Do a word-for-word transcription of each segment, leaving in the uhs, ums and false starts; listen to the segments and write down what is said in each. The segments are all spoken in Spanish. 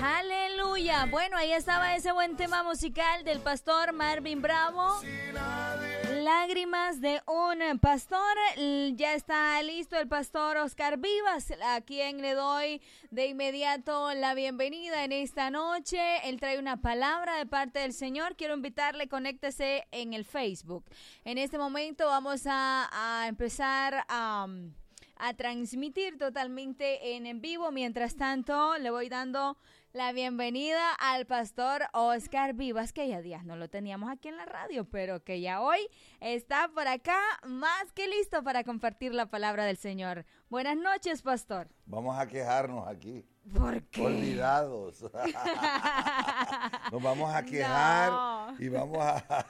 Aleluya. Bueno, ahí estaba ese buen tema musical del pastor Marvin Bravo. Lágrimas de un pastor. Ya está listo el pastor Oscar Vivas, a quien le doy de inmediato la bienvenida en esta noche. Él trae una palabra de parte del Señor. Quiero invitarle, conéctese en el Facebook. En este momento vamos a, a empezar a... a transmitir totalmente en, en vivo. Mientras tanto, le voy dando la bienvenida al pastor Oscar Vivas, que ya días no lo teníamos aquí en la radio, pero que ya hoy está por acá más que listo para compartir la palabra del Señor. Buenas noches, pastor. Vamos a quejarnos aquí. ¿Por qué? Olvidados. Nos vamos a quejar No. y vamos a...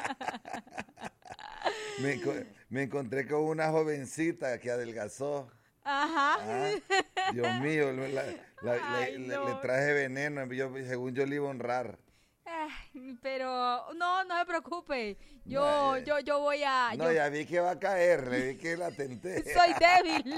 me, me encontré con una jovencita que adelgazó. Ajá. Ah, Dios mío, la, la, Ay, le, no. le, le traje veneno, yo, según yo le iba a honrar. Ay, pero no, no se preocupe. Yo, No, eh, yo, yo voy a. No, yo, ya vi que va a caer, le vi que la tenté. Soy débil.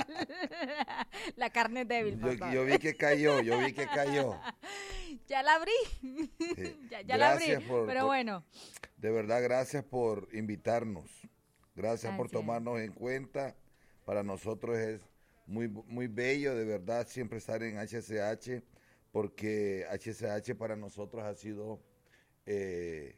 La carne es débil, Yo, pastor. yo vi que cayó, yo vi que cayó. Ya la abrí. Sí. ya ya la abrí. Gracias por- pero por- bueno. De verdad, gracias por invitarnos. Gracias por Así es. tomarnos en cuenta. Para nosotros es muy, muy bello, de verdad, siempre estar en H C H, porque H C H para nosotros ha sido, eh,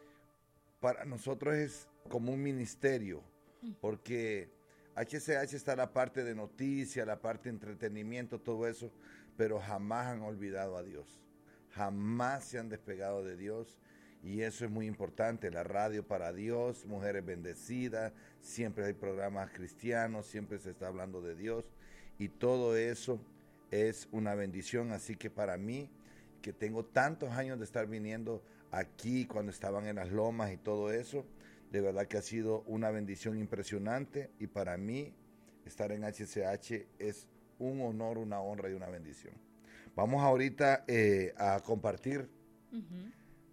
para nosotros es como un ministerio, porque H C H está la parte de noticias, la parte de entretenimiento, todo eso, pero jamás han olvidado a Dios, jamás se han despegado de Dios. Y eso es muy importante, la radio para Dios, mujeres bendecidas, siempre hay programas cristianos, siempre se está hablando de Dios y todo eso es una bendición. Así que para mí, que tengo tantos años de estar viniendo aquí cuando estaban en las lomas y todo eso, de verdad que ha sido una bendición impresionante y para mí estar en H C H es un honor, una honra y una bendición. Vamos ahorita eh, a compartir. Uh-huh.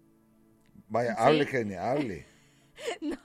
Vaya, Sí. hable, Kenia, hable. No,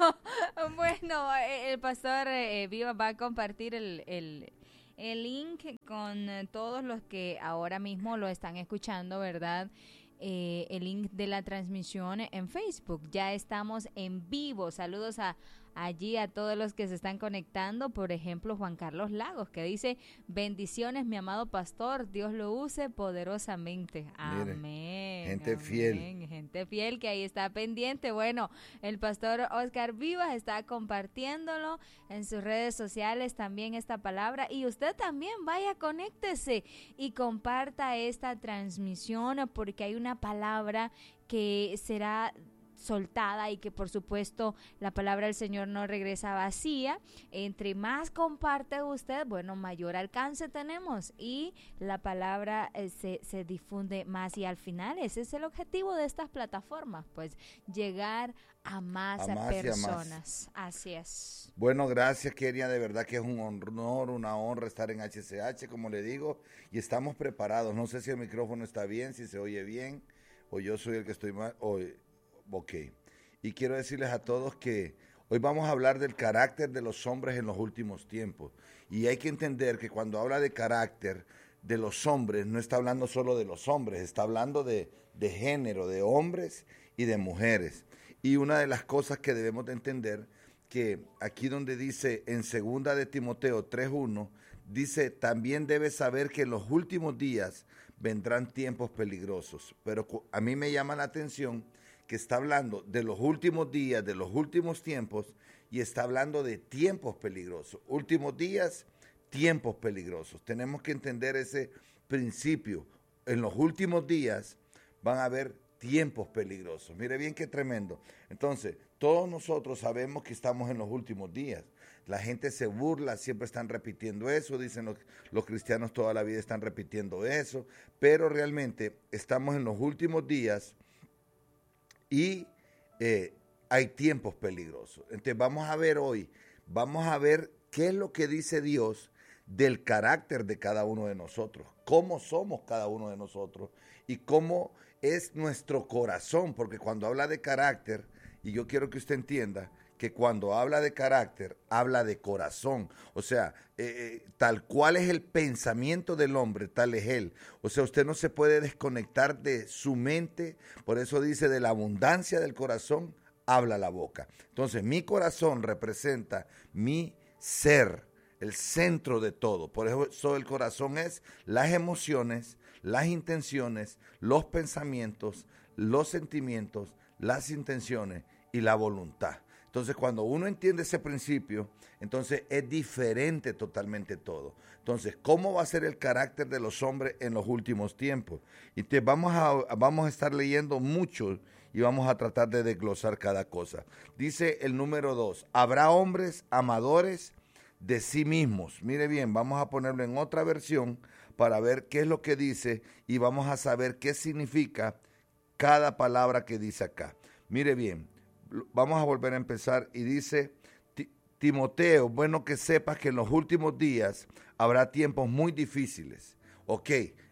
bueno, eh, el pastor eh, Viva va a compartir el, el, el link con eh, todos los que ahora mismo lo están escuchando, ¿verdad? Eh, el link de la transmisión en Facebook. Ya estamos en vivo. Saludos a allí a todos los que se están conectando. Por ejemplo, Juan Carlos Lagos, que dice: bendiciones, mi amado pastor, Dios lo use poderosamente. Mire, Amén. gente amén. fiel. Gente fiel que ahí está pendiente. Bueno, el pastor Oscar Vivas está compartiéndolo en sus redes sociales también esta palabra, y usted también vaya, conéctese y comparta esta transmisión, porque hay una palabra que será soltada y que por supuesto la palabra del Señor no regresa vacía. Entre más comparte usted, bueno, mayor alcance tenemos y la palabra eh, se, se difunde más, y al final ese es el objetivo de estas plataformas, pues llegar a más, A más y a personas. más. Así es. Bueno, gracias, Kenia, de verdad que es un honor, una honra estar en H C H, como le digo, y estamos preparados. No sé si el micrófono está bien, si se oye bien, o yo soy el que estoy mal, o... Ok, y quiero decirles a todos que hoy vamos a hablar del carácter de los hombres en los últimos tiempos. Y hay que entender que cuando habla de carácter de los hombres, no está hablando solo de los hombres, está hablando de, de género, de hombres y de mujeres. Y una de las cosas que debemos de entender, que aquí donde dice en segunda de Timoteo tres uno, dice: también debes saber que en los últimos días vendrán tiempos peligrosos. Pero a mí me llama la atención que está hablando de los últimos días, de los últimos tiempos, y está hablando de tiempos peligrosos. Últimos días, tiempos peligrosos. Tenemos que entender ese principio. En los últimos días van a haber tiempos peligrosos. Mire bien qué tremendo. Entonces, todos nosotros sabemos que estamos en los últimos días. La gente se burla, siempre están repitiendo eso, dicen los, los cristianos toda la vida están repitiendo eso, pero realmente estamos en los últimos días y eh, hay tiempos peligrosos. Entonces vamos a ver hoy, vamos a ver qué es lo que dice Dios del carácter de cada uno de nosotros, cómo somos cada uno de nosotros y cómo es nuestro corazón, porque cuando habla de carácter, y yo quiero que usted entienda que cuando habla de carácter, habla de corazón. O sea, eh, eh, tal cual es el pensamiento del hombre, tal es él. O sea, usted no se puede desconectar de su mente. Por eso dice, de la abundancia del corazón, habla la boca. Entonces, mi corazón representa mi ser, el centro de todo. Por eso el corazón es las emociones, las intenciones, los pensamientos, los sentimientos, las intenciones y la voluntad. Entonces, cuando uno entiende ese principio, entonces es diferente totalmente todo. Entonces, ¿cómo va a ser el carácter de los hombres en los últimos tiempos? Y te vamos a, vamos a estar leyendo mucho y vamos a tratar de desglosar cada cosa. Dice el número dos, habrá hombres amadores de sí mismos. Mire bien, vamos a ponerlo en otra versión para ver qué es lo que dice y vamos a saber qué significa cada palabra que dice acá. Mire bien, vamos a volver a empezar y dice, Timoteo, bueno que sepas que en los últimos días habrá tiempos muy difíciles. Ok,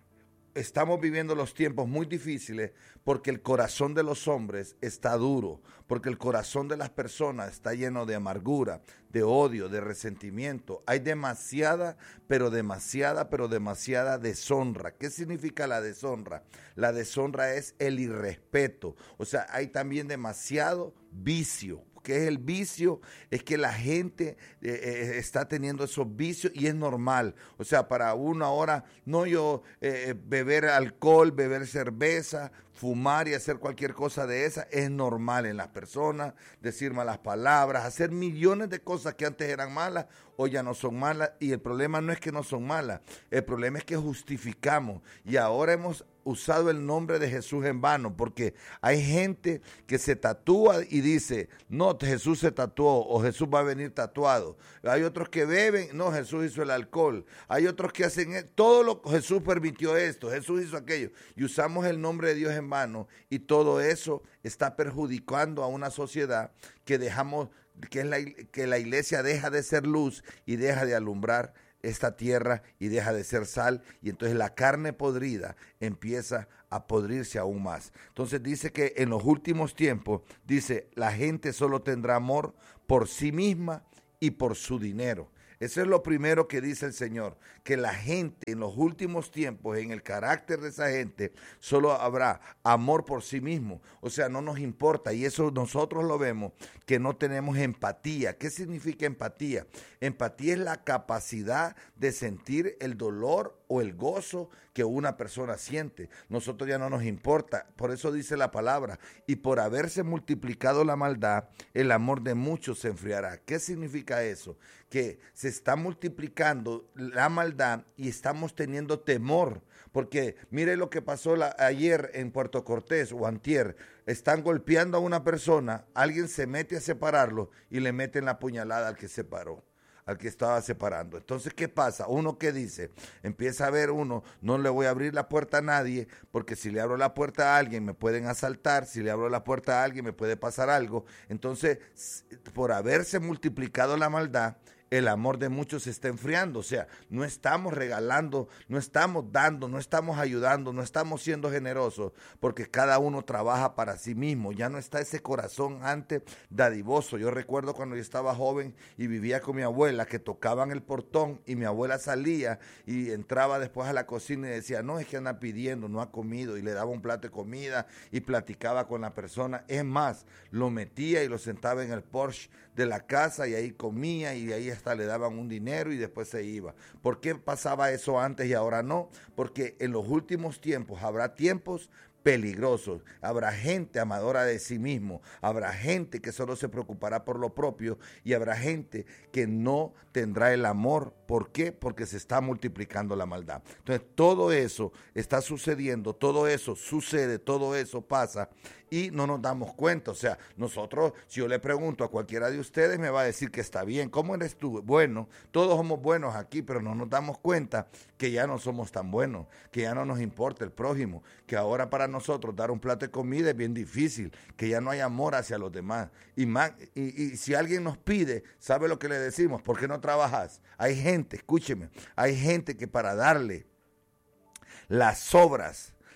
estamos viviendo los tiempos muy difíciles porque el corazón de los hombres está duro, porque el corazón de las personas está lleno de amargura, de odio, de resentimiento. Hay demasiada, pero demasiada, pero demasiada deshonra. ¿Qué significa la deshonra? La deshonra es el irrespeto. O sea, hay también demasiado vicio. ¿Qué es el vicio? Es que la gente eh, eh, está teniendo esos vicios y es normal. O sea, para uno ahora, no yo eh, beber alcohol, beber cerveza, fumar y hacer cualquier cosa de esa, es normal en las personas, decir malas palabras, hacer millones de cosas que antes eran malas, hoy ya no son malas. Y el problema no es que no son malas, el problema es que justificamos y ahora hemos usado el nombre de Jesús en vano, porque hay gente que se tatúa y dice, no, Jesús se tatuó o Jesús va a venir tatuado. Hay otros que beben, no, Jesús hizo el alcohol. Hay otros que hacen todo lo que Jesús permitió esto, Jesús hizo aquello. Y usamos el nombre de Dios en vano y todo eso está perjudicando a una sociedad que dejamos, que, es la, que la iglesia deja de ser luz y deja de alumbrar esta tierra y deja de ser sal y entonces la carne podrida empieza a podrirse aún más. Entonces dice que en los últimos tiempos, dice, la gente solo tendrá amor por sí misma y por su dinero. Eso es lo primero que dice el Señor, que la gente en los últimos tiempos, en el carácter de esa gente, solo habrá amor por sí mismo. O sea, no nos importa, y eso nosotros lo vemos, que no tenemos empatía. ¿Qué significa empatía? Empatía es la capacidad de sentir el dolor o el gozo que una persona siente. Nosotros ya no nos importa, por eso dice la palabra, y por haberse multiplicado la maldad, el amor de muchos se enfriará. ¿Qué significa eso? Que se está multiplicando la maldad y estamos teniendo temor, porque mire lo que pasó la, ayer en Puerto Cortés o antier, están golpeando a una persona, alguien se mete a separarlo y le meten la puñalada al que se paró, al que estaba separando. Entonces, ¿qué pasa? Uno que dice, empieza a ver uno, no le voy a abrir la puerta a nadie, porque si le abro la puerta a alguien me pueden asaltar, si le abro la puerta a alguien me puede pasar algo. Entonces, por haberse multiplicado la maldad, el amor de muchos se está enfriando. O sea, no estamos regalando, no estamos dando, no estamos ayudando, no estamos siendo generosos, porque cada uno trabaja para sí mismo. Ya no está ese corazón antes dadivoso. Yo recuerdo cuando yo estaba joven y vivía con mi abuela, que tocaban el portón y mi abuela salía y entraba después a la cocina y decía, no, es que anda pidiendo, no ha comido, y le daba un plato de comida y platicaba con la persona. Es más, lo metía y lo sentaba en el Porsche de la casa y ahí comía y ahí hasta le daban un dinero y después se iba. ¿Por qué pasaba eso antes y ahora no? Porque en los últimos tiempos habrá tiempos peligrosos, habrá gente amadora de sí mismo, habrá gente que solo se preocupará por lo propio y habrá gente que no tendrá el amor. ¿Por qué? Porque se está multiplicando la maldad. Entonces todo eso está sucediendo, todo eso sucede, todo eso pasa y no nos damos cuenta. O sea, nosotros, si yo le pregunto a cualquiera de ustedes, me va a decir que está bien. ¿Cómo eres tú? Bueno, todos somos buenos aquí, pero no nos damos cuenta que ya no somos tan buenos, que ya no nos importa el prójimo, que ahora para nosotros dar un plato de comida es bien difícil, que ya no hay amor hacia los demás. Y, más, y, y si alguien nos pide, ¿sabe lo que le decimos? ¿Por qué no trabajas? Hay gente, escúcheme, hay gente que para darle las obras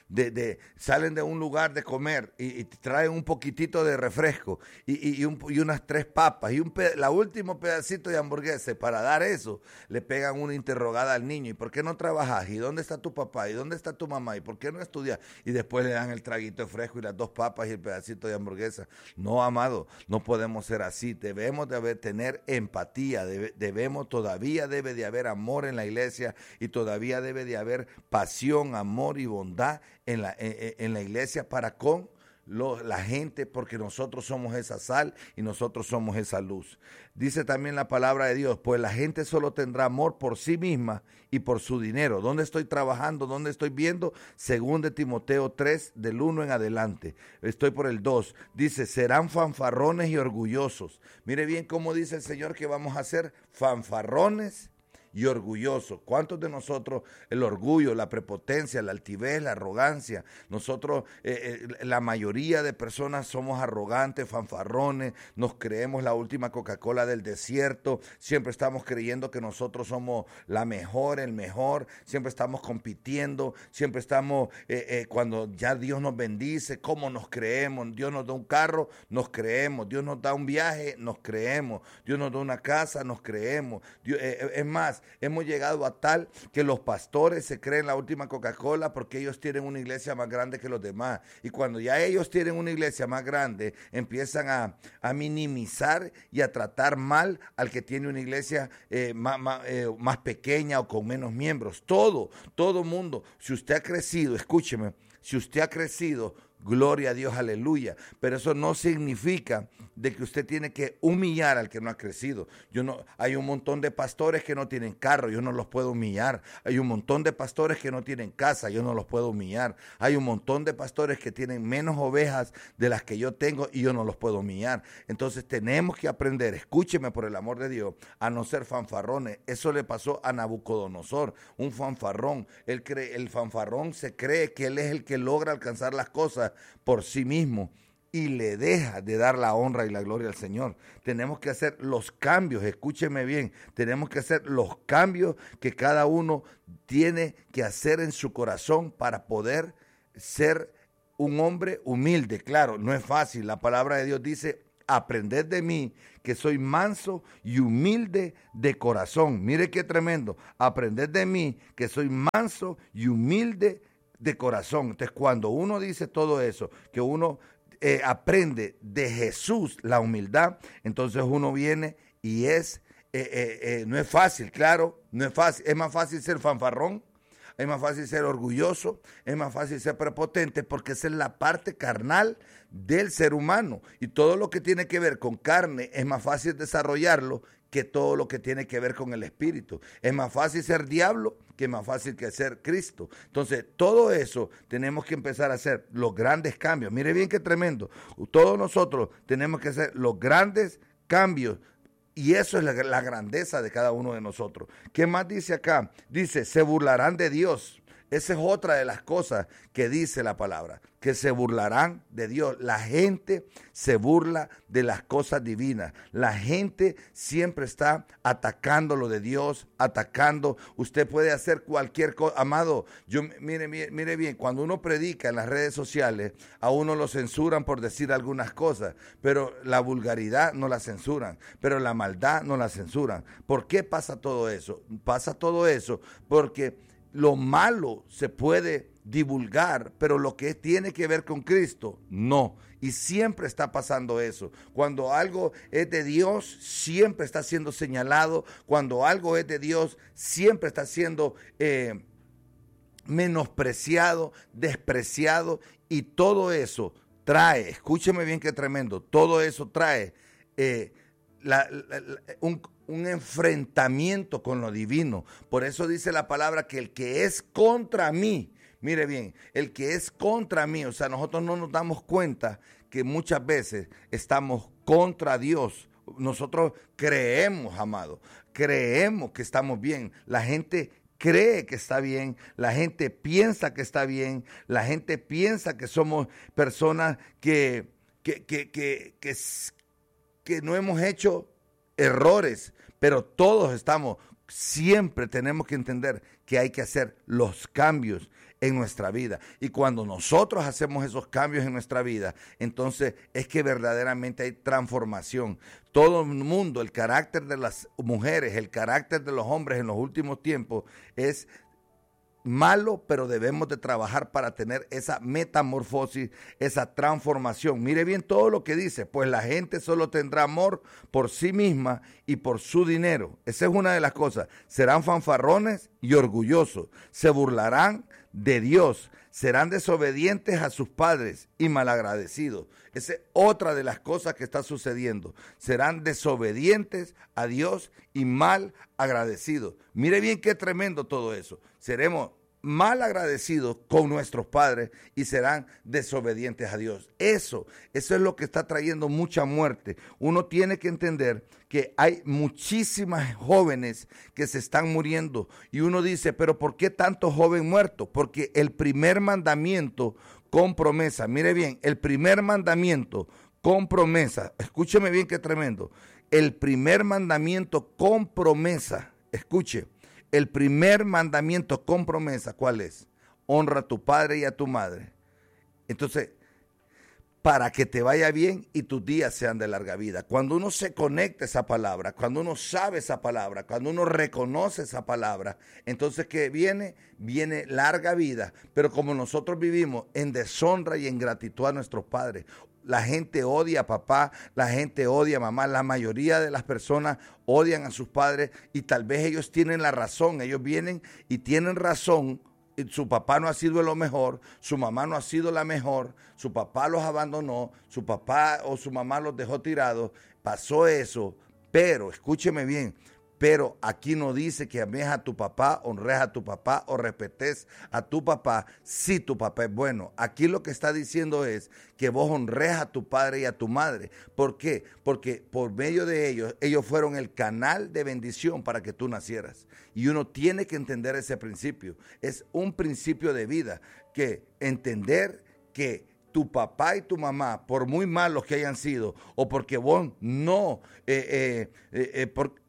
de, de salen de un lugar de comer y, y traen un poquitito de refresco y, y, y, un, y unas tres papas y un pe- la último pedacito de hamburguesa, para dar eso, le pegan una interrogada al niño. ¿Y por qué no trabajas? ¿Y dónde está tu papá? ¿Y dónde está tu mamá? ¿Y por qué no estudias? Y después le dan el traguito de fresco y las dos papas y el pedacito de hamburguesa. No, amado, no podemos ser así. Debemos de haber, tener empatía, debe, debemos, todavía debe de haber amor en la iglesia y todavía debe de haber pasión, amor y bondad en la, en, en la iglesia para con Lo, la gente, porque nosotros somos esa sal y nosotros somos esa luz. Dice también la palabra de Dios, pues la gente solo tendrá amor por sí misma y por su dinero. ¿Dónde estoy trabajando? ¿Dónde estoy viendo? Según de Timoteo tres, del uno en adelante. Estoy por el dos. Dice, serán fanfarrones y orgullosos. Mire bien cómo dice el Señor que vamos a ser fanfarrones y orgulloso. ¿Cuántos de nosotros el orgullo, la prepotencia, la altivez, la arrogancia? Nosotros, eh, eh, la mayoría de personas somos arrogantes, fanfarrones, nos creemos la última Coca-Cola del desierto, siempre estamos creyendo que nosotros somos la mejor, el mejor, siempre estamos compitiendo, siempre estamos, eh, eh, cuando ya Dios nos bendice, ¿cómo nos creemos? Dios nos da un carro, nos creemos, Dios nos da un viaje, nos creemos, Dios nos da una casa, nos creemos. Dios, eh, es más, hemos llegado a tal que los pastores se creen la última Coca-Cola porque ellos tienen una iglesia más grande que los demás. Y cuando ya ellos tienen una iglesia más grande, empiezan a, a minimizar y a tratar mal al que tiene una iglesia eh, más, más, eh, más pequeña o con menos miembros. Todo, todo mundo. Si usted ha crecido, escúcheme, si usted ha crecido, gloria a Dios, aleluya. Pero eso no significa de que usted tiene que humillar al que no ha crecido. Yo no, hay un montón de pastores que no tienen carro, yo no los puedo humillar. Hay un montón de pastores que no tienen casa, yo no los puedo humillar. Hay un montón de pastores que tienen menos ovejas de las que yo tengo y yo no los puedo humillar. Entonces tenemos que aprender, escúcheme por el amor de Dios, a no ser fanfarrones. Eso le pasó a Nabucodonosor, un fanfarrón. Él cree, el fanfarrón se cree que él es el que logra alcanzar las cosas por sí mismo y le deja de dar la honra y la gloria al Señor. Tenemos que hacer los cambios, escúcheme bien, tenemos que hacer los cambios que cada uno tiene que hacer en su corazón para poder ser un hombre humilde. Claro, no es fácil, la palabra de Dios dice, aprended de mí, que soy manso y humilde de corazón. Mire qué tremendo, aprended de mí, que soy manso y humilde de corazón. Entonces, cuando uno dice todo eso, que uno eh, aprende de Jesús la humildad, entonces uno viene y es, eh, eh, eh, no es fácil, claro, no es fácil, es más fácil ser fanfarrón, es más fácil ser orgulloso, es más fácil ser prepotente, porque esa es la parte carnal del ser humano, y todo lo que tiene que ver con carne es más fácil desarrollarlo que todo lo que tiene que ver con el espíritu. Es más fácil ser diablo que más fácil que ser Cristo. Entonces, todo eso tenemos que empezar a hacer los grandes cambios. Mire bien qué tremendo. Todos nosotros tenemos que hacer los grandes cambios. Y eso es la, la grandeza de cada uno de nosotros. ¿Qué más dice acá? Dice, se burlarán de Dios. Esa es otra de las cosas que dice la palabra, que se burlarán de Dios. La gente se burla de las cosas divinas. La gente siempre está atacando lo de Dios, atacando. Usted puede hacer cualquier cosa. Amado, yo, mire, mire, mire bien, cuando uno predica en las redes sociales, a uno lo censuran por decir algunas cosas, pero la vulgaridad no la censuran, pero la maldad no la censuran. ¿Por qué pasa todo eso? Pasa todo eso porque lo malo se puede divulgar, pero lo que tiene que ver con Cristo, no. Y siempre está pasando eso. Cuando algo es de Dios, siempre está siendo señalado. Cuando algo es de Dios, siempre está siendo eh, menospreciado, despreciado. Y todo eso trae, escúcheme bien qué tremendo, todo eso trae eh, la, la, la, un... un enfrentamiento con lo divino. Por eso dice la palabra que el que es contra mí, mire bien, el que es contra mí, o sea, nosotros no nos damos cuenta que muchas veces estamos contra Dios. Nosotros creemos, amado, creemos que estamos bien. La gente cree que está bien, la gente piensa que está bien, la gente piensa que somos personas que, que, que, que, que, que no hemos hecho errores, pero todos estamos, siempre tenemos que entender que hay que hacer los cambios en nuestra vida. Y cuando nosotros hacemos esos cambios en nuestra vida, entonces es que verdaderamente hay transformación. Todo el mundo, el carácter de las mujeres, el carácter de los hombres en los últimos tiempos es malo, pero debemos de trabajar para tener esa metamorfosis, esa transformación. Mire bien todo lo que dice, pues la gente solo tendrá amor por sí misma y por su dinero. Esa es una de las cosas. Serán fanfarrones y orgullosos, se burlarán de Dios, serán desobedientes a sus padres y malagradecidos. Esa es otra de las cosas que está sucediendo. Serán desobedientes a Dios y mal agradecidos. Mire bien qué tremendo todo eso. Seremos mal agradecidos con nuestros padres y serán desobedientes a Dios. Eso, eso es lo que está trayendo mucha muerte. Uno tiene que entender que hay muchísimas jóvenes que se están muriendo y uno dice, pero ¿por qué tanto joven muerto? Porque el primer mandamiento con promesa, mire bien, el primer mandamiento con promesa, escúcheme bien qué tremendo, el primer mandamiento con promesa, escuche, el primer mandamiento con promesa, ¿cuál es? Honra a tu padre y a tu madre. Entonces, para que te vaya bien y tus días sean de larga vida. Cuando uno se conecta a esa palabra, cuando uno sabe esa palabra, cuando uno reconoce esa palabra, entonces ¿qué viene? Viene larga vida. Pero como nosotros vivimos en deshonra y en gratitud a nuestros padres, la gente odia a papá, la gente odia a mamá, la mayoría de las personas odian a sus padres y tal vez ellos tienen la razón, ellos vienen y tienen razón. Su papá no ha sido lo mejor, su mamá no ha sido la mejor, su papá los abandonó, su papá o su mamá los dejó tirados, pasó eso, pero, escúcheme bien, pero aquí no dice que ames a tu papá, honres a tu papá o respetes a tu papá si tu papá es bueno. Aquí lo que está diciendo es que vos honres a tu padre y a tu madre. ¿Por qué? Porque por medio de ellos, ellos fueron el canal de bendición para que tú nacieras. Y uno tiene que entender ese principio. Es un principio de vida, que entender que tu papá y tu mamá, por muy malos que hayan sido, o porque vos no, eh, eh, eh, eh, por,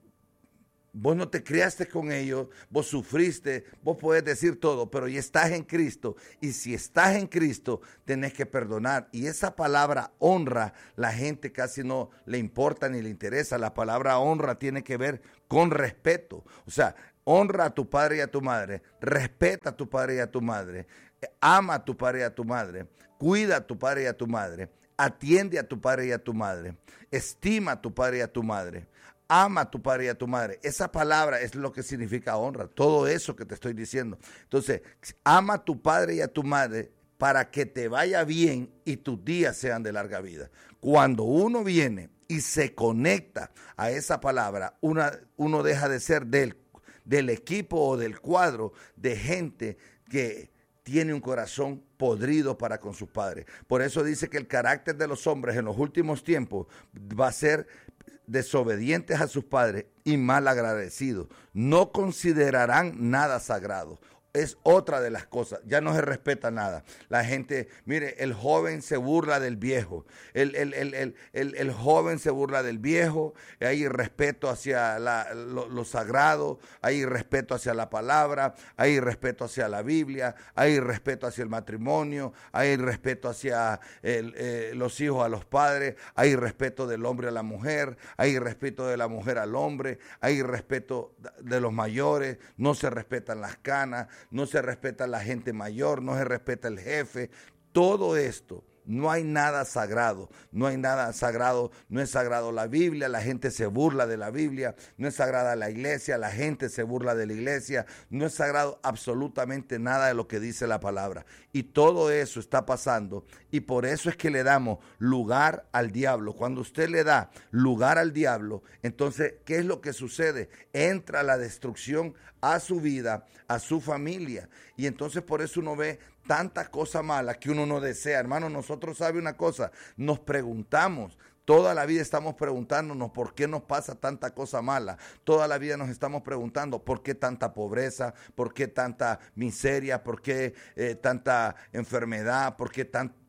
vos no te criaste con ellos, vos sufriste, vos podés decir todo, pero ya estás en Cristo, y si estás en Cristo, tenés que perdonar. Y esa palabra honra, la gente casi no le importa ni le interesa. La palabra honra tiene que ver con respeto. O sea, honra a tu padre y a tu madre, respeta a tu padre y a tu madre, ama a tu padre y a tu madre, cuida a tu padre y a tu madre, atiende a tu padre y a tu madre, estima a tu padre y a tu madre. Ama a tu padre y a tu madre. Esa palabra es lo que significa honra. Todo eso que te estoy diciendo. Entonces, ama a tu padre y a tu madre para que te vaya bien y tus días sean de larga vida. Cuando uno viene y se conecta a esa palabra, una, uno deja de ser del, del equipo o del cuadro de gente que tiene un corazón podrido para con sus padres. Por eso dice que el carácter de los hombres en los últimos tiempos va a ser desobedientes a sus padres y mal agradecidos. No considerarán nada sagrado. Es otra de las cosas, ya no se respeta nada. La gente, mire, el joven se burla del viejo, el, el, el, el, el, el joven se burla del viejo, hay respeto hacia la, lo, lo sagrado, hay respeto hacia la palabra, hay respeto hacia la Biblia, hay respeto hacia el matrimonio, hay respeto hacia el, eh, los hijos a los padres, hay respeto del hombre a la mujer, hay respeto de la mujer al hombre, hay respeto de los mayores, no se respetan las canas, no se respeta la gente mayor, no se respeta el jefe. Todo esto, no hay nada sagrado, no hay nada sagrado, no es sagrado la Biblia, la gente se burla de la Biblia, no es sagrada la iglesia, la gente se burla de la iglesia, no es sagrado absolutamente nada de lo que dice la palabra. Y todo eso está pasando y por eso es que le damos lugar al diablo. Cuando usted le da lugar al diablo, entonces, ¿qué es lo que sucede? Entra la destrucción a su vida, a su familia. Y entonces por eso uno ve tantas cosas malas que uno no desea. Hermano, nosotros sabe una cosa, nos preguntamos, toda la vida estamos preguntándonos por qué nos pasa tanta cosa mala. Toda la vida nos estamos preguntando por qué tanta pobreza, por qué tanta miseria, por qué eh, tanta enfermedad, por qué tan,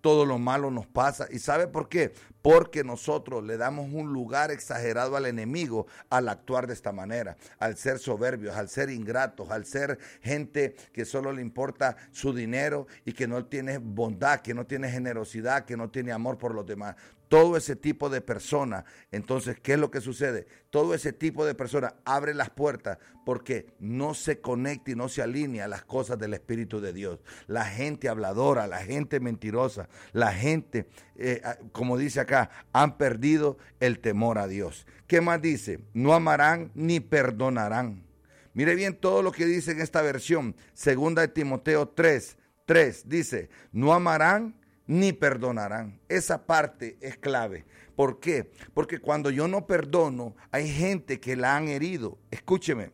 todo lo malo nos pasa. ¿Y sabe por qué? Porque nosotros le damos un lugar exagerado al enemigo al actuar de esta manera, al ser soberbios, al ser ingratos, al ser gente que solo le importa su dinero y que no tiene bondad, que no tiene generosidad, que no tiene amor por los demás. Todo ese tipo de personas, entonces, ¿qué es lo que sucede? Todo ese tipo de personas abre las puertas porque no se conecta y no se alinea a las cosas del Espíritu de Dios. La gente habladora, la gente mentirosa, la gente, eh, como dice acá, han perdido el temor a Dios. ¿Qué más dice? No amarán ni perdonarán. Mire bien todo lo que dice en esta versión, segunda de Timoteo tres, tres, dice, no amarán ni perdonarán. Esa parte es clave. ¿Por qué? Porque cuando yo no perdono, hay gente que la han herido. Escúcheme,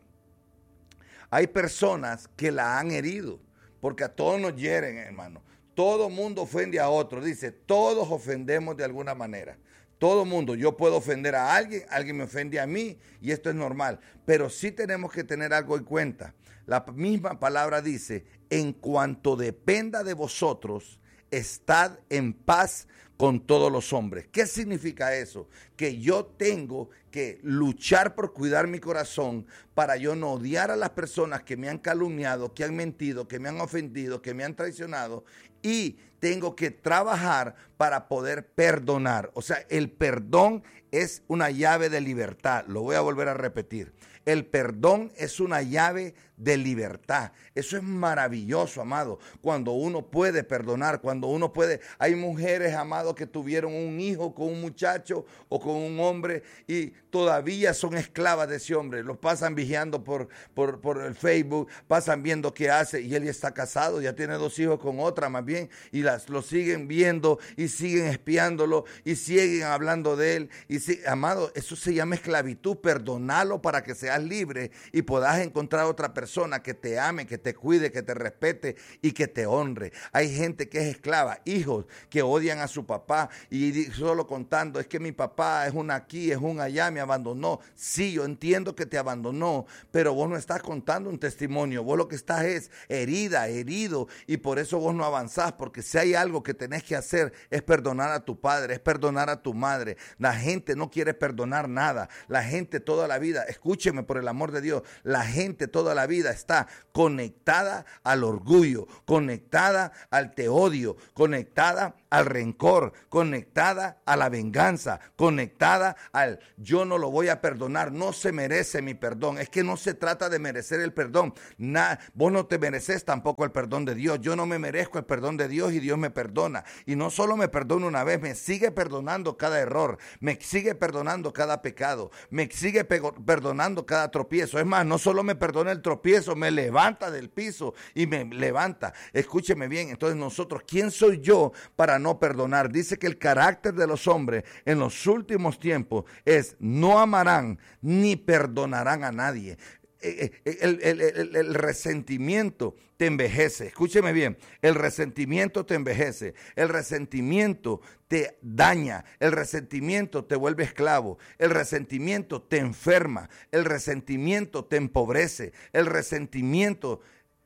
hay personas que la han herido, porque a todos nos hieren, hermano. Todo mundo ofende a otro. Dice, todos ofendemos de alguna manera. Todo mundo, yo puedo ofender a alguien, alguien me ofende a mí, y esto es normal. Pero sí tenemos que tener algo en cuenta. La misma palabra dice, en cuanto dependa de vosotros, estad en paz con todos los hombres. ¿Qué significa eso? Que yo tengo que luchar por cuidar mi corazón para yo no odiar a las personas que me han calumniado, que han mentido, que me han ofendido, que me han traicionado, y tengo que trabajar para poder perdonar. O sea, el perdón es una llave de libertad. Lo voy a volver a repetir. El perdón es una llave de libertad. Eso es maravilloso, amado. Cuando uno puede perdonar, cuando uno puede... Hay mujeres, amado, que tuvieron un hijo con un muchacho o con un hombre y todavía son esclavas de ese hombre. Los pasan vigiando por, por, por el Facebook, pasan viendo qué hace, y él ya está casado, ya tiene dos hijos con otra más bien, y las, lo siguen viendo y siguen espiándolo y siguen hablando de él. Y sí, amado, eso se llama esclavitud. Perdonalo para que seas libre y puedas encontrar otra persona que te ame, que te cuide, que te respete y que te honre. Hay gente que es esclava, hijos que odian a su papá y solo contando, es que mi papá es un aquí, es un allá, me abandonó. Sí, yo entiendo que te abandonó, pero vos no estás contando un testimonio, vos lo que estás es herida, herido, y por eso vos no avanzás, porque si hay algo que tenés que hacer es perdonar a tu padre, es perdonar a tu madre. La gente no quiere perdonar nada, la gente toda la vida, escúcheme por el amor de Dios, la gente toda la vida está conectada al orgullo, conectada al te odio, conectada al rencor, conectada a la venganza, conectada al yo no lo voy a perdonar, no se merece mi perdón. Es que no se trata de merecer el perdón. Nah, vos no te mereces tampoco el perdón de Dios. Yo no me merezco el perdón de Dios y Dios me perdona. Y no solo me perdona una vez, me sigue perdonando cada error, me sigue perdonando cada pecado, me sigue perdonando cada tropiezo. Es más, no solo me perdona el tropiezo, me levanta del piso y me levanta. Escúcheme bien, entonces nosotros, ¿quién soy yo para no perdonar? Dice que el carácter de los hombres en los últimos tiempos es no amarán ni perdonarán a nadie. El, el, el, el, el resentimiento te envejece. Escúcheme bien, el resentimiento te envejece, el resentimiento te daña, el resentimiento te vuelve esclavo, el resentimiento te enferma, el resentimiento te empobrece, el resentimiento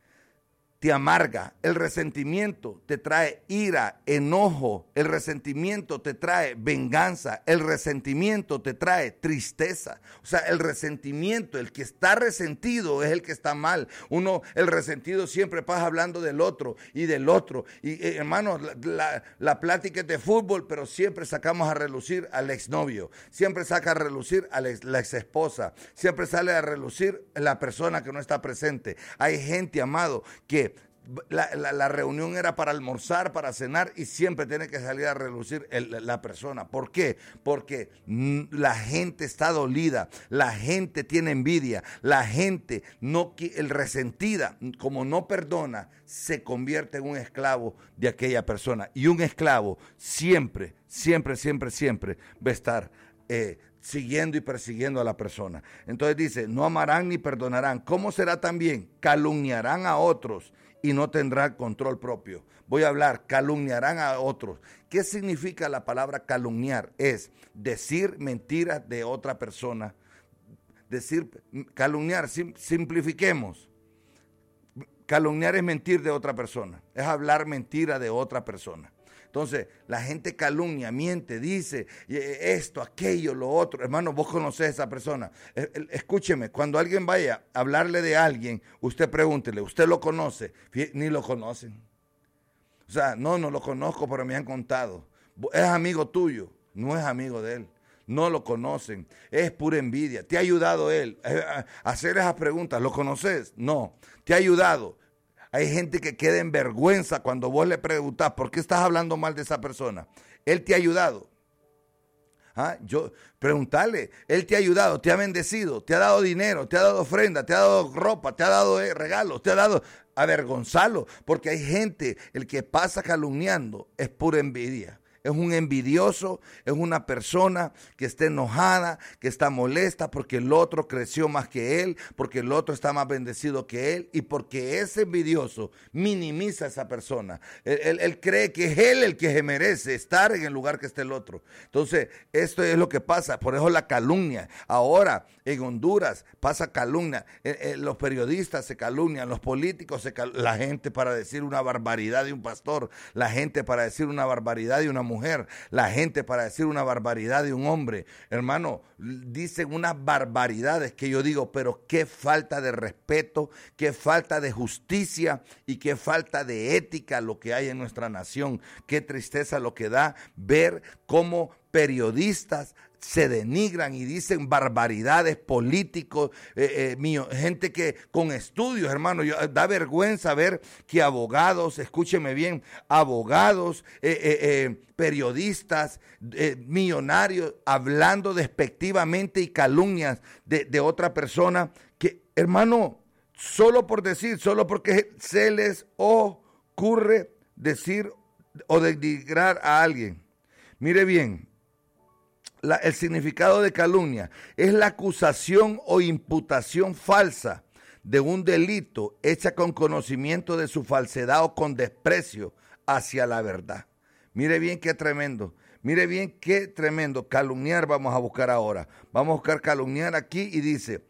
te amarga, el resentimiento te trae ira, enojo, el resentimiento te trae venganza, el resentimiento te trae tristeza. O sea, el resentimiento, el que está resentido es el que está mal. Uno, el resentido siempre pasa hablando del otro y del otro. Y eh, hermano, la, la, la plática es de fútbol, pero siempre sacamos a relucir al exnovio, siempre saca a relucir a la, ex, la exesposa, siempre sale a relucir la persona que no está presente. Hay gente, amado, que La, la, la reunión era para almorzar, para cenar, y siempre tiene que salir a relucir el, la persona. ¿Por qué? Porque la gente está dolida, la gente tiene envidia, la gente no, el resentida, como no perdona, se convierte en un esclavo de aquella persona. Y un esclavo siempre, siempre, siempre, siempre va a estar eh, siguiendo y persiguiendo a la persona. Entonces dice, no amarán ni perdonarán. ¿Cómo será también? Calumniarán a otros y no tendrán control propio. Voy a hablar, calumniarán a otros. ¿Qué significa la palabra calumniar? Es decir mentiras de otra persona. Decir, calumniar, sim, simplifiquemos. Calumniar es mentir de otra persona, es hablar mentira de otra persona. Entonces, la gente calumnia, miente, dice esto, aquello, lo otro. Hermano, vos conocés a esa persona. Escúcheme, cuando alguien vaya a hablarle de alguien, usted pregúntele, ¿usted lo conoce? Ni lo conocen. O sea, no, no lo conozco, pero me han contado. ¿Es amigo tuyo? No es amigo de él. No lo conocen. Es pura envidia. ¿Te ha ayudado él a hacer esas preguntas? ¿Lo conoces? No. ¿Te ha ayudado? Hay gente que queda en vergüenza cuando vos le preguntás, ¿por qué estás hablando mal de esa persona? Él te ha ayudado. ¿Ah? Yo, preguntarle, él te ha ayudado, te ha bendecido, te ha dado dinero, te ha dado ofrenda, te ha dado ropa, te ha dado eh, regalos, te ha dado, avergonzarlo, porque hay gente, el que pasa calumniando es pura envidia. Es un envidioso, es una persona que está enojada, que está molesta porque el otro creció más que él, porque el otro está más bendecido que él y porque ese envidioso minimiza a esa persona. Él, él, él cree que es él el que se merece estar en el lugar que está el otro. Entonces, esto es lo que pasa, por eso la calumnia. Ahora, en Honduras pasa calumnia, eh, eh, los periodistas se calumnian, los políticos se calumnian, la gente para decir una barbaridad de un pastor, la gente para decir una barbaridad de una mujer. mujer, la gente para decir una barbaridad de un hombre. Hermano, dicen unas barbaridades que yo digo, pero qué falta de respeto, qué falta de justicia y qué falta de ética lo que hay en nuestra nación. Qué tristeza lo que da ver cómo periodistas se denigran y dicen barbaridades, políticos, eh, eh, mío, gente que con estudios, hermano, yo, da vergüenza ver que abogados, escúcheme bien, abogados, eh, eh, eh, periodistas, eh, millonarios, hablando despectivamente y calumnias de, de otra persona, que, hermano, solo por decir, solo porque se les ocurre decir o denigrar a alguien. Mire bien, La, el significado de calumnia es la acusación o imputación falsa de un delito hecha con conocimiento de su falsedad o con desprecio hacia la verdad. Mire bien qué tremendo, mire bien qué tremendo. Calumniar vamos a buscar ahora. Vamos a buscar calumniar aquí y dice,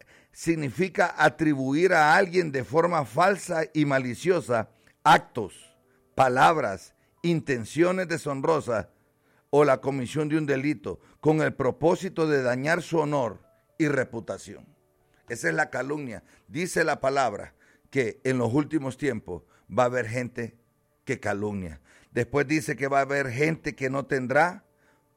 significa atribuir a alguien de forma falsa y maliciosa actos, palabras, intenciones deshonrosas o la comisión de un delito con el propósito de dañar su honor y reputación. Esa es la calumnia. Dice la palabra que en los últimos tiempos va a haber gente que calumnia. Después dice que va a haber gente que no tendrá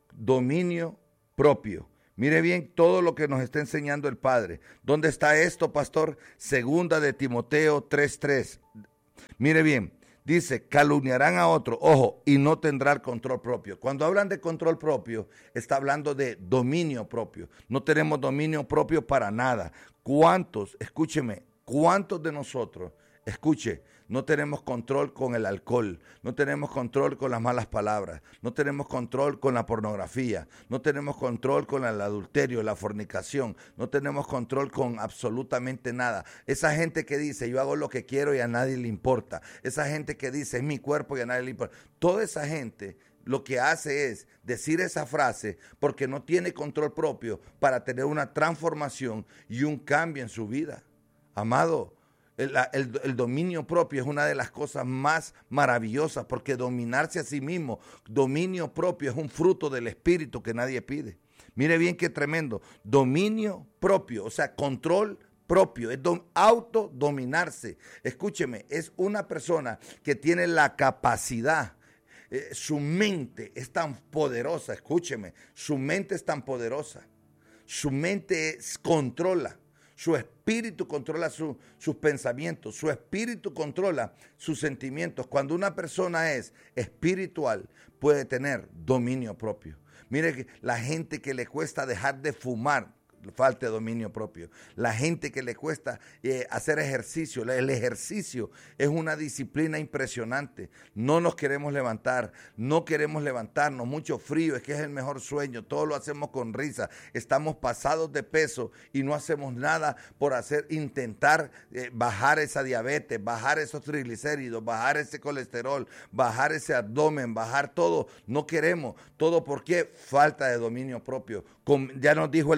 dominio propio. Mire bien todo lo que nos está enseñando el Padre. ¿Dónde está esto, pastor? Segunda de Timoteo tres tres. Mire bien. Dice, calumniarán a otro, ojo, y no tendrán control propio. Cuando hablan de control propio, está hablando de dominio propio. No tenemos dominio propio para nada. ¿Cuántos, escúcheme, cuántos de nosotros, escuche, no tenemos control con el alcohol, no tenemos control con las malas palabras, no tenemos control con la pornografía, no tenemos control con el adulterio, la fornicación, no tenemos control con absolutamente nada? Esa gente que dice, yo hago lo que quiero y a nadie le importa. Esa gente que dice, es mi cuerpo y a nadie le importa. Toda esa gente lo que hace es decir esa frase porque no tiene control propio para tener una transformación y un cambio en su vida. Amado, El, el, el dominio propio es una de las cosas más maravillosas, porque dominarse a sí mismo, dominio propio es un fruto del espíritu que nadie pide. Mire bien qué tremendo, dominio propio, o sea, control propio, es dom, autodominarse. Escúcheme, es una persona que tiene la capacidad, eh, su mente es tan poderosa, escúcheme, su mente es tan poderosa, su mente es, controla. Su espíritu controla su, sus pensamientos, su espíritu controla sus sentimientos. Cuando una persona es espiritual, puede tener dominio propio. Mire que la gente que le cuesta dejar de fumar, falta de dominio propio. La gente que le cuesta eh, hacer ejercicio, el ejercicio es una disciplina impresionante. No nos queremos levantar, no queremos levantarnos, mucho frío, es que es el mejor sueño, todo lo hacemos con risa, estamos pasados de peso y no hacemos nada por hacer, intentar eh, bajar esa diabetes, bajar esos triglicéridos, bajar ese colesterol, bajar ese abdomen, bajar todo. No queremos, todo porque falta de dominio propio. Como ya nos dijo el doctor,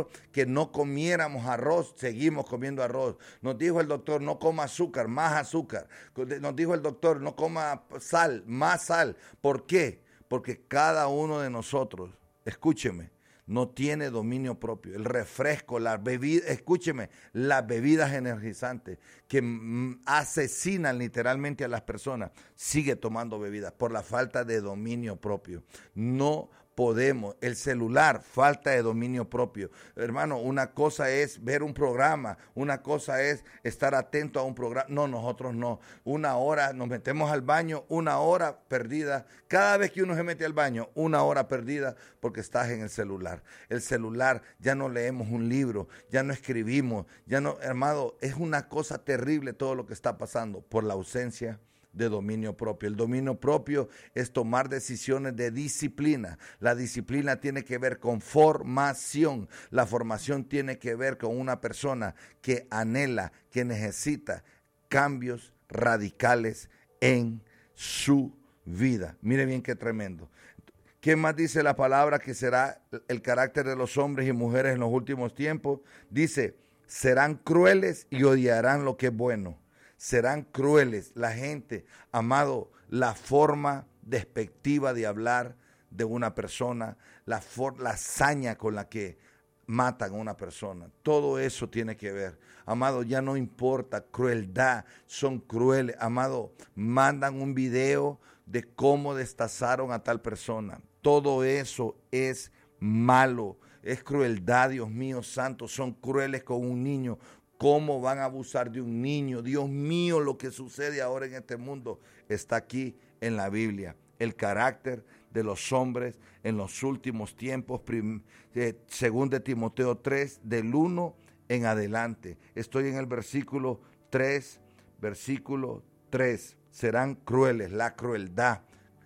doctor que no comiéramos arroz, seguimos comiendo arroz. Nos dijo el doctor, no coma azúcar, más azúcar. Nos dijo el doctor, no coma sal, más sal. ¿Por qué? Porque cada uno de nosotros, escúcheme, no tiene dominio propio. El refresco, las bebidas, escúcheme, las bebidas energizantes que mm, asesinan literalmente a las personas, sigue tomando bebidas por la falta de dominio propio. No podemos, el celular, falta de dominio propio. Hermano, una cosa es ver un programa, una cosa es estar atento a un programa. No, nosotros no. Una hora, nos metemos al baño, una hora perdida. Cada vez que uno se mete al baño, una hora perdida porque estás en el celular. El celular, ya no leemos un libro, ya no escribimos, ya no, hermano, es una cosa terrible todo lo que está pasando por la ausencia de dominio propio. El dominio propio es tomar decisiones de disciplina. La disciplina tiene que ver con formación. La formación tiene que ver con una persona que anhela, que necesita cambios radicales en su vida. Mire bien qué tremendo. ¿Qué más dice la palabra que será el carácter de los hombres y mujeres en los últimos tiempos? Dice, serán crueles y odiarán lo que es bueno. Serán crueles. La gente, amado, la forma despectiva de hablar de una persona, la, for, la hazaña con la que matan a una persona, todo eso tiene que ver. Amado, ya no importa, crueldad, son crueles. Amado, mandan un video de cómo destazaron a tal persona. Todo eso es malo, es crueldad, Dios mío santo, son crueles con un niño. ¿Cómo van a abusar de un niño? Dios mío, lo que sucede ahora en este mundo está aquí en la Biblia. El carácter de los hombres en los últimos tiempos, prim, eh, según de Timoteo tres, del uno en adelante. Estoy en el versículo tres, versículo tres. Serán crueles, la crueldad,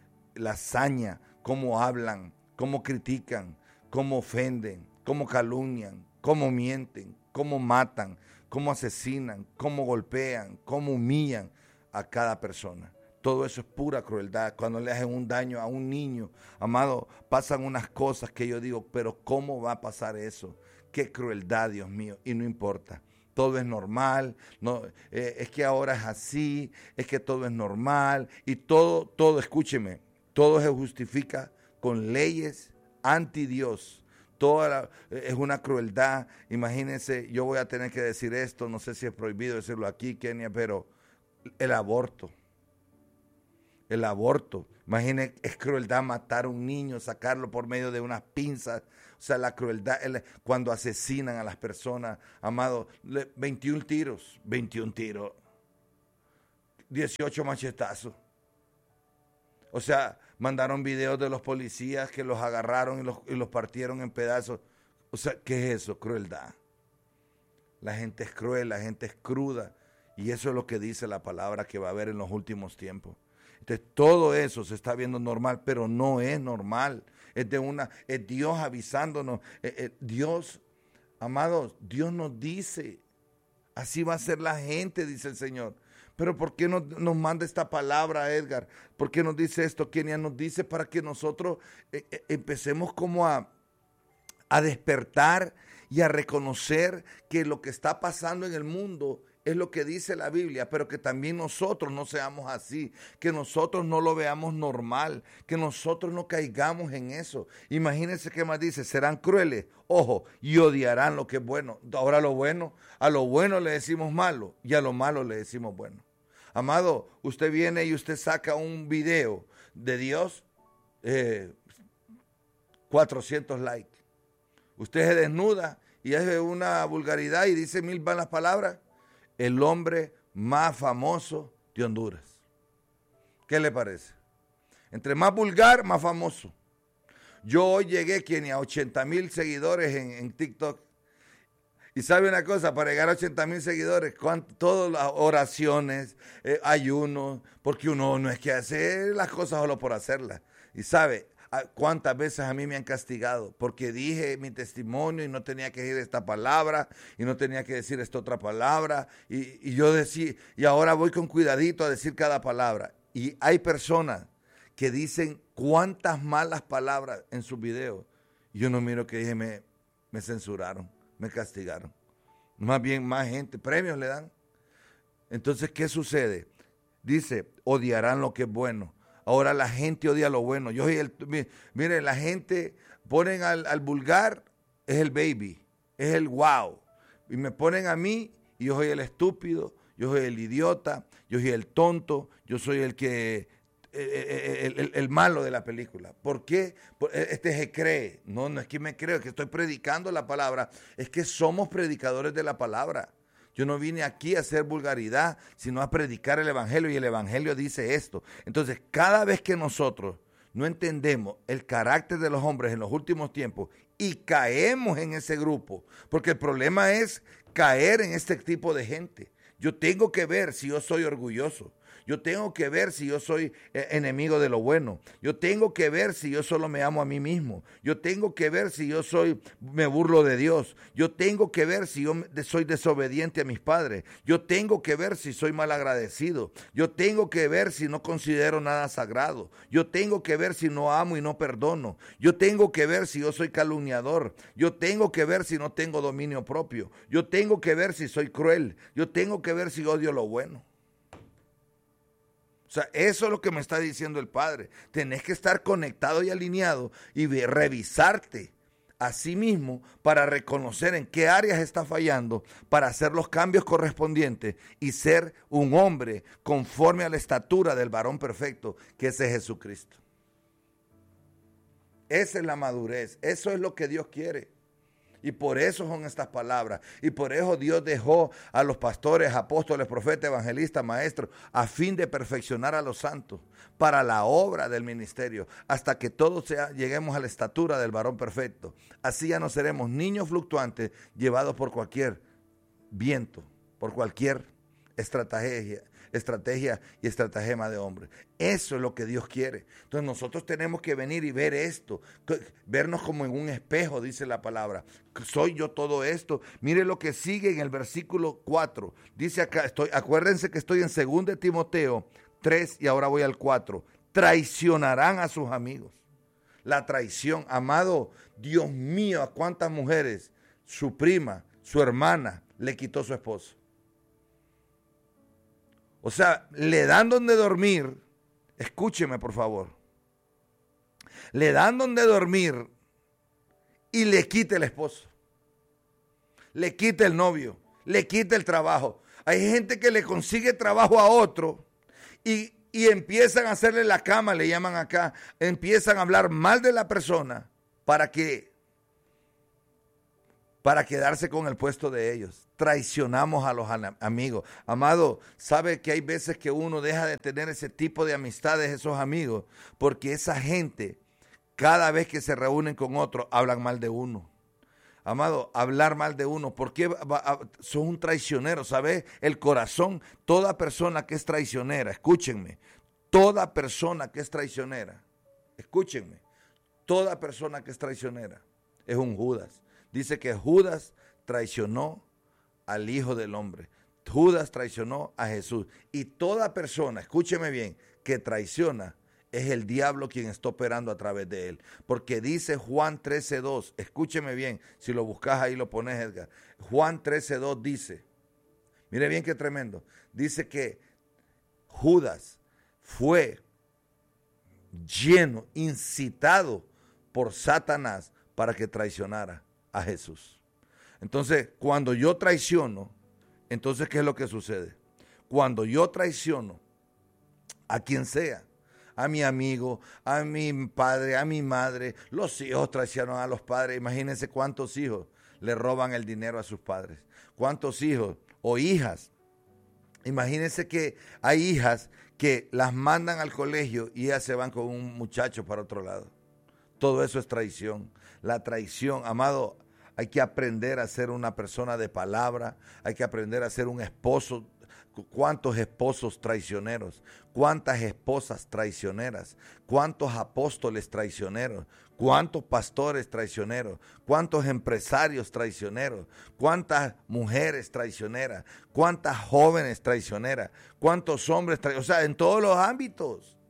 la hazaña, cómo hablan, cómo critican, cómo ofenden, cómo calumnian, cómo mienten, cómo matan, cómo asesinan, cómo golpean, cómo humillan a cada persona. Todo eso es pura crueldad. Cuando le hacen un daño a un niño, amado, pasan unas cosas que yo digo, pero ¿cómo va a pasar eso? Qué crueldad, Dios mío, y no importa. Todo es normal, no, eh, es que ahora es así, es que todo es normal, y todo, todo, escúcheme, todo se justifica con leyes anti Dios. Toda la, es una crueldad. Imagínense, yo voy a tener que decir esto, no sé si es prohibido decirlo aquí, Kenia, pero el aborto, el aborto, imagínense, es crueldad matar a un niño, sacarlo por medio de unas pinzas, o sea, la crueldad, el, cuando asesinan a las personas, amado, veintiún tiros, veintiún tiros, dieciocho machetazos. O sea, mandaron videos de los policías que los agarraron y los, y los partieron en pedazos. O sea, ¿qué es eso? Crueldad. La gente es cruel, la gente es cruda. Y eso es lo que dice la palabra que va a haber en los últimos tiempos. Entonces, todo eso se está viendo normal, pero no es normal. Es de una, es Dios avisándonos. Eh, eh, Dios, amados, Dios nos dice, así va a ser la gente, dice el Señor. Pero ¿por qué no, nos manda esta palabra, Edgar? ¿Por qué nos dice esto? Kenia nos dice para que nosotros eh, eh, empecemos como a, a despertar y a reconocer que lo que está pasando en el mundo es lo que dice la Biblia, pero que también nosotros no seamos así, que nosotros no lo veamos normal, que nosotros no caigamos en eso. Imagínense qué más dice, serán crueles, ojo, y odiarán lo que es bueno. Ahora lo bueno, a lo bueno le decimos malo y a lo malo le decimos bueno. Amado, usted viene y usted saca un video de Dios, eh, cuatrocientos likes. Usted se desnuda y hace una vulgaridad y dice mil malas palabras. El hombre más famoso de Honduras. ¿Qué le parece? Entre más vulgar, más famoso. Yo hoy llegué, Kenia, a ochenta mil seguidores en, en TikTok. Y sabe una cosa, para llegar a ochenta mil seguidores, todas las oraciones, eh, ayunos, porque uno no es que hace las cosas solo por hacerlas. Y sabe, cuántas veces a mí me han castigado porque dije mi testimonio y no tenía que decir esta palabra y no tenía que decir esta otra palabra y, y yo decía, y ahora voy con cuidadito a decir cada palabra. Y hay personas que dicen cuántas malas palabras en sus videos. Y yo no miro que dije, me, me censuraron, me castigaron. Más bien, más gente, premios le dan. Entonces, ¿qué sucede? Dice, odiarán lo que es bueno. Ahora la gente odia lo bueno. Yo soy el, mire, la gente ponen al, al vulgar, es el baby, es el wow. Y me ponen a mí, y yo soy el estúpido, yo soy el idiota, yo soy el tonto, yo soy el que, el, el, el malo de la película. ¿Por qué? Este se cree. No, no es que me creo, es que estoy predicando la palabra. Es que somos predicadores de la palabra. Yo no vine aquí a hacer vulgaridad, sino a predicar el evangelio, y el evangelio dice esto. Entonces, cada vez que nosotros no entendemos el carácter de los hombres en los últimos tiempos y caemos en ese grupo, porque el problema es caer en este tipo de gente. Yo tengo que ver si yo soy orgulloso. Yo tengo que ver si yo soy eh, enemigo de lo bueno. Yo tengo que ver si yo solo me amo a mí mismo. Yo tengo que ver si yo soy, me burlo de Dios. Yo tengo que ver si yo soy desobediente a mis padres. Yo tengo que ver si soy malagradecido. Yo tengo que ver si no considero nada sagrado. Yo tengo que ver si no amo y no perdono. Yo tengo que ver si yo soy calumniador. Yo tengo que ver si no tengo dominio propio. Yo tengo que ver si soy cruel. Yo tengo que ver si odio lo bueno. O sea, eso es lo que me está diciendo el Padre. Tenés que estar conectado y alineado y revisarte a sí mismo para reconocer en qué áreas está fallando, para hacer los cambios correspondientes y ser un hombre conforme a la estatura del varón perfecto, que ese es Jesucristo. Esa es la madurez, eso es lo que Dios quiere. Y por eso son estas palabras. Y por eso Dios dejó a los pastores, apóstoles, profetas, evangelistas, maestros, a fin de perfeccionar a los santos para la obra del ministerio, hasta que todos sea, lleguemos a la estatura del varón perfecto. Así ya no seremos niños fluctuantes llevados por cualquier viento, por cualquier estrategia, estrategia y estratagema de hombre. Eso es lo que Dios quiere. Entonces nosotros tenemos que venir y ver esto, vernos como en un espejo, dice la palabra. Soy yo todo esto. Mire lo que sigue en el versículo cuatro. Dice acá, estoy, acuérdense que estoy en segunda de Timoteo tres y ahora voy al cuatro. Traicionarán a sus amigos. La traición, amado, Dios mío, a cuántas mujeres su prima, su hermana le quitó su esposo. O sea, le dan donde dormir, escúcheme por favor, le dan donde dormir y le quita el esposo, le quita el novio, le quita el trabajo. Hay gente que le consigue trabajo a otro y, y empiezan a hacerle la cama, le llaman acá, empiezan a hablar mal de la persona para que, para quedarse con el puesto de ellos. Traicionamos a los amigos. Amado, ¿sabe que hay veces que uno deja de tener ese tipo de amistades, esos amigos? Porque esa gente, cada vez que se reúnen con otro, hablan mal de uno. Amado, hablar mal de uno, porque son un traicionero, ¿sabe? El corazón, toda persona que es traicionera, escúchenme, toda persona que es traicionera, escúchenme, toda persona que es traicionera es un Judas. Dice que Judas traicionó al Hijo del Hombre. Judas traicionó a Jesús. Y toda persona, escúcheme bien, que traiciona es el diablo quien está operando a través de él. Porque dice Juan trece dos, escúcheme bien, si lo buscas ahí lo pones, Edgar. Juan trece dos dice, mire bien qué tremendo, dice que Judas fue lleno, incitado por Satanás para que traicionara a Jesús. Entonces, cuando yo traiciono, entonces, ¿qué es lo que sucede? Cuando yo traiciono a quien sea, a mi amigo, a mi padre, a mi madre, los hijos traicionan a los padres. Imagínense cuántos hijos le roban el dinero a sus padres. Cuántos hijos o hijas. Imagínense que hay hijas que las mandan al colegio y ellas se van con un muchacho para otro lado. Todo eso es traición. La traición, amado, hay que aprender a ser una persona de palabra, hay que aprender a ser un esposo. ¿Cuántos esposos traicioneros? ¿Cuántas esposas traicioneras? ¿Cuántos apóstoles traicioneros? ¿Cuántos pastores traicioneros? ¿Cuántos empresarios traicioneros? ¿Cuántas mujeres traicioneras? ¿Cuántas jóvenes traicioneras? ¿Cuántos hombres traicioneros? O sea, en todos los ámbitos.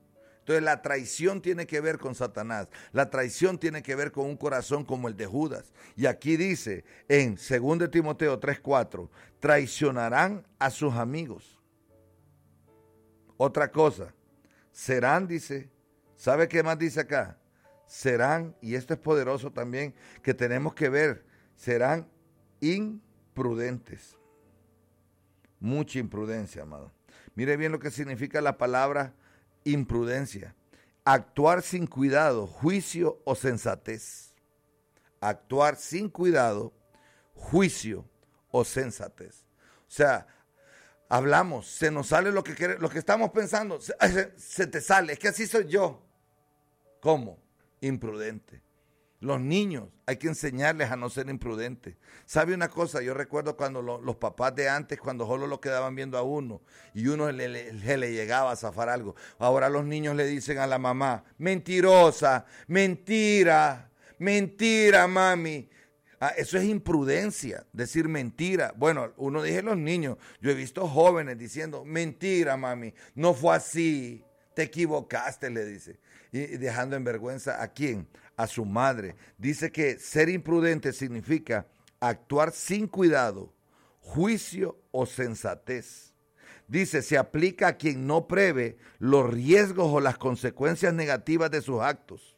Entonces la traición tiene que ver con Satanás. La traición tiene que ver con un corazón como el de Judas. Y aquí dice en segundo de Timoteo tres cuatro, traicionarán a sus amigos. Otra cosa, serán, dice, ¿sabe qué más dice acá? Serán, y esto es poderoso también, que tenemos que ver, serán imprudentes. Mucha imprudencia, amado. Mire bien lo que significa la palabra imprudencia. Actuar sin cuidado, juicio o sensatez. Actuar sin cuidado, juicio o sensatez. O sea, hablamos, se nos sale lo que, queremos, lo que estamos pensando, se, se, se te sale, es que así soy yo. ¿Cómo? Imprudente. Los niños hay que enseñarles a no ser imprudentes. ¿Sabe una cosa? Yo recuerdo cuando lo, los papás de antes, cuando solo lo quedaban viendo a uno y uno le, le, le, le llegaba a zafar algo. Ahora los niños le dicen a la mamá, mentirosa, mentira, mentira, mami. Ah, eso es imprudencia, decir mentira. Bueno, uno dice los niños, yo he visto jóvenes diciendo, mentira, mami, no fue así, te equivocaste, le dice. Y dejando en vergüenza a quién, a su madre. Dice que ser imprudente significa actuar sin cuidado, juicio o sensatez. Dice, se aplica a quien no prevé los riesgos o las consecuencias negativas de sus actos,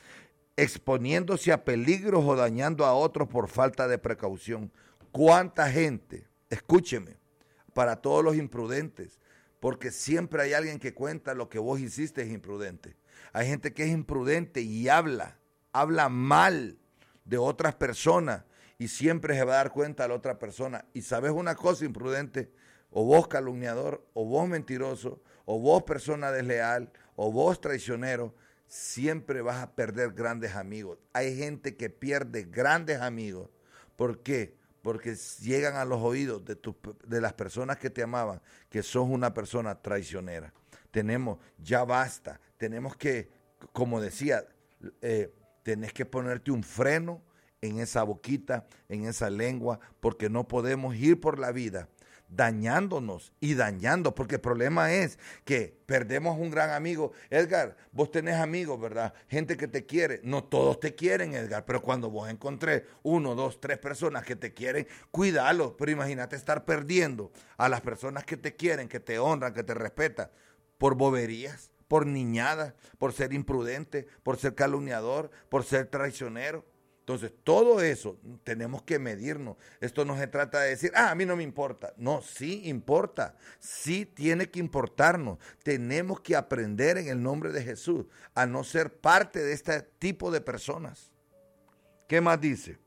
exponiéndose a peligros o dañando a otros por falta de precaución. ¿Cuánta gente? Escúcheme, para todos los imprudentes, porque siempre hay alguien que cuenta lo que vos hiciste es imprudente. Hay gente que es imprudente y habla, habla mal de otras personas y siempre se va a dar cuenta a la otra persona. Y sabes una cosa, imprudente, o vos calumniador, o vos mentiroso, o vos persona desleal, o vos traicionero, siempre vas a perder grandes amigos. Hay gente que pierde grandes amigos. ¿Por qué? Porque llegan a los oídos de, tu, de las personas que te amaban, que sos una persona traicionera. Tenemos, ya basta, tenemos que, como decía, eh, tenés que ponerte un freno en esa boquita, en esa lengua, porque no podemos ir por la vida dañándonos y dañando, porque el problema es que perdemos un gran amigo. Edgar, vos tenés amigos, ¿verdad? Gente que te quiere. No todos te quieren, Edgar, pero cuando vos encontrés uno, dos, tres personas que te quieren, cuídalo. Pero imagínate estar perdiendo a las personas que te quieren, que te honran, que te respetan, por boberías, por niñadas, por ser imprudente, por ser calumniador, por ser traicionero. Entonces, todo eso tenemos que medirnos. Esto no se trata de decir, ah, a mí no me importa. No, sí importa. Sí tiene que importarnos. Tenemos que aprender en el nombre de Jesús a no ser parte de este tipo de personas. ¿Qué más dice?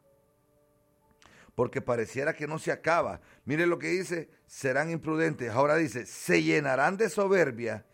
Porque pareciera que no se acaba. Mire lo que dice, serán imprudentes. Ahora dice, se llenarán de soberbia